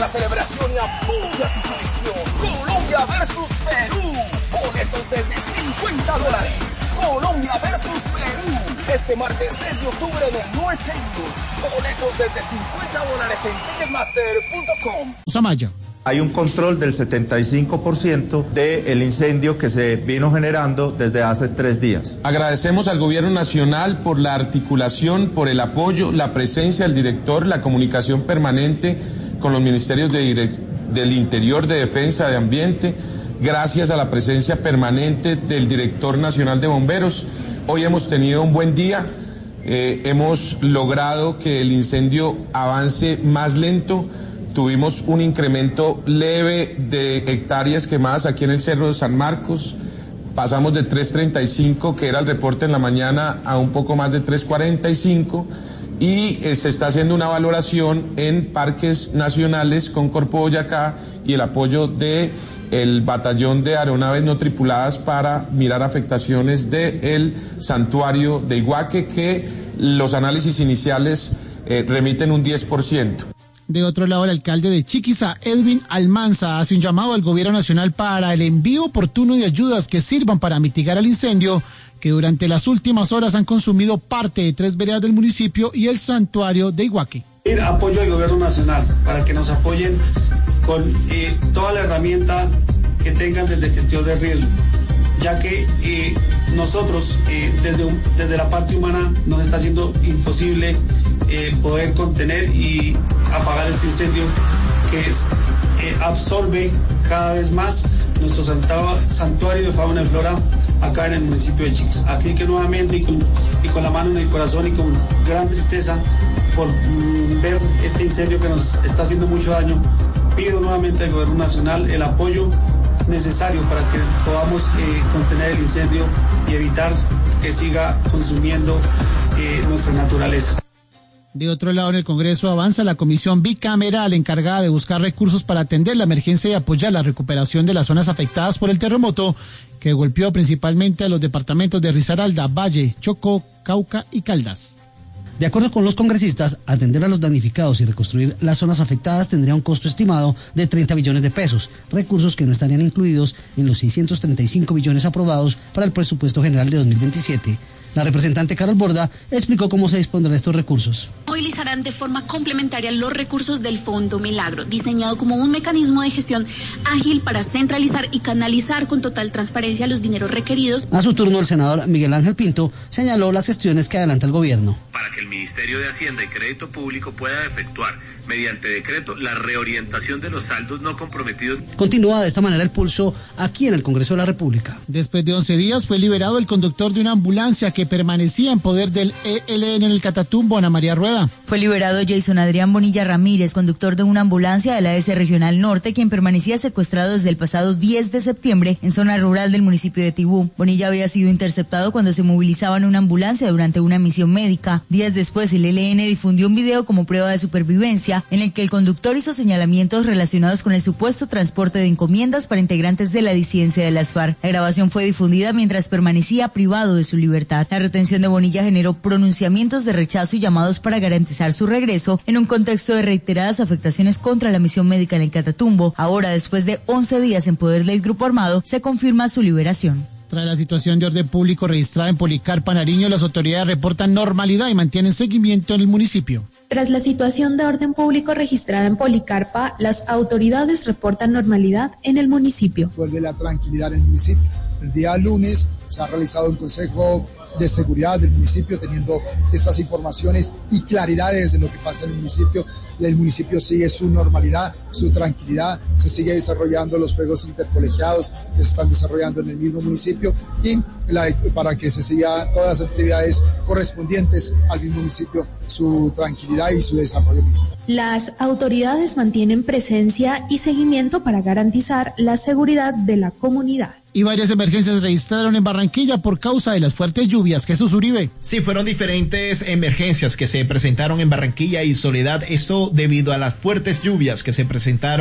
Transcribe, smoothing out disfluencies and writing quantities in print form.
para celebración y apoya tu selección. Colombia versus Perú. Boletos desde $50. Colombia versus Perú. Este martes 6 de octubre en el No Stadium. Boletos desde $50 en ticketmaster.com. Samaya. Hay un control del 75% del incendio que se vino generando desde hace 3 días. Agradecemos al Gobierno Nacional por la articulación, por el apoyo, la presencia del director, la comunicación permanente con los ministerios del Interior, de Defensa, de Ambiente, gracias a la presencia permanente del director nacional de bomberos. Hoy hemos tenido un buen día, hemos logrado que el incendio avance más lento. Tuvimos un incremento leve de hectáreas quemadas aquí en el Cerro de San Marcos. Pasamos de 335, que era el reporte en la mañana, a un poco más de 345. Y se está haciendo una valoración en parques nacionales con Corpo Boyacá y el apoyo del batallón de aeronaves no tripuladas para mirar afectaciones del santuario de Iguaque, que los análisis iniciales remiten un 10%. De otro lado, el alcalde de Chiquiza, Edwin Almanza, hace un llamado al gobierno nacional para el envío oportuno de ayudas que sirvan para mitigar el incendio que durante las últimas horas han consumido parte de 3 veredas del municipio y el santuario de Iguaque. Apoyo al gobierno nacional para que nos apoyen con toda la herramienta que tengan desde gestión de riesgo, ya que nosotros desde la parte humana nos está haciendo imposible poder contener y apagar este incendio que absorbe cada vez más nuestro santuario de fauna y flora acá en el municipio de Chiquiza. Así que nuevamente y con la mano en el corazón y con gran tristeza por ver este incendio que nos está haciendo mucho daño, pido nuevamente al gobierno nacional el apoyo necesario para que podamos contener el incendio y evitar que siga consumiendo nuestra naturaleza. De otro lado, en el Congreso avanza la comisión bicameral encargada de buscar recursos para atender la emergencia y apoyar la recuperación de las zonas afectadas por el terremoto que golpeó principalmente a los departamentos de Risaralda, Valle, Chocó, Cauca y Caldas. De acuerdo con los congresistas, atender a los damnificados y reconstruir las zonas afectadas tendría un costo estimado de 30 billones de pesos, recursos que no estarían incluidos en los 635 billones aprobados para el presupuesto general de 2027. La representante Carol Borda explicó cómo se dispondrán estos recursos. Movilizarán de forma complementaria los recursos del Fondo Milagro, diseñado como un mecanismo de gestión ágil para centralizar y canalizar con total transparencia los dineros requeridos. A su turno, el senador Miguel Ángel Pinto señaló las gestiones que adelanta el gobierno. Para que el Ministerio de Hacienda y Crédito Público pueda efectuar, mediante decreto, la reorientación de los saldos no comprometidos. Continúa de esta manera el pulso aquí en el Congreso de la República. Después de 11 días fue liberado el conductor de una ambulancia que permanecía en poder del ELN en el Catatumbo, Ana María Rueda. Fue liberado Jason Adrián Bonilla Ramírez, conductor de una ambulancia de la S Regional Norte, quien permanecía secuestrado desde el pasado 10 de septiembre en zona rural del municipio de Tibú. Bonilla había sido interceptado cuando se movilizaba en una ambulancia durante una misión médica. Días después, el ELN difundió un video como prueba de supervivencia en el que el conductor hizo señalamientos relacionados con el supuesto transporte de encomiendas para integrantes de la disidencia de las FARC. La grabación fue difundida mientras permanecía privado de su libertad. La retención de Bonilla generó pronunciamientos de rechazo y llamados para garantizar su regreso en un contexto de reiteradas afectaciones contra la misión médica en el Catatumbo. Ahora, después de 11 días en poder del grupo armado, se confirma su liberación. Tras la situación de orden público registrada en Policarpa, Nariño, las autoridades reportan normalidad y mantienen seguimiento en el municipio. Tras la situación de orden público registrada en Policarpa, las autoridades reportan normalidad en el municipio. Vuelve la tranquilidad en el municipio. El día lunes se ha realizado un consejo de seguridad del municipio teniendo estas informaciones y claridades de lo que pasa en el municipio. El municipio sigue su normalidad, su tranquilidad, se sigue desarrollando los juegos intercolegiados que se están desarrollando en el mismo municipio y para que se sigan todas las actividades correspondientes al mismo municipio, su tranquilidad y su desarrollo mismo. Las autoridades mantienen presencia y seguimiento para garantizar la seguridad de la comunidad. Y varias emergencias se registraron en Barranquilla por causa de las fuertes lluvias. Jesús Uribe. Sí, fueron diferentes emergencias que se presentaron en Barranquilla y Soledad. Esto debido a las fuertes lluvias que se presentaron